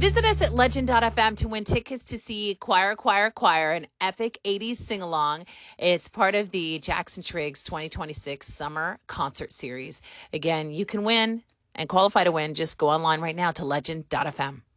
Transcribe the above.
Visit us at legend.fm to win tickets to see Choir, Choir, Choir, an epic 80s sing-along. It's part of the Jackson Triggs 2026 Summer Concert Series. Again, you can win and qualify to win. Just go online right now to legend.fm.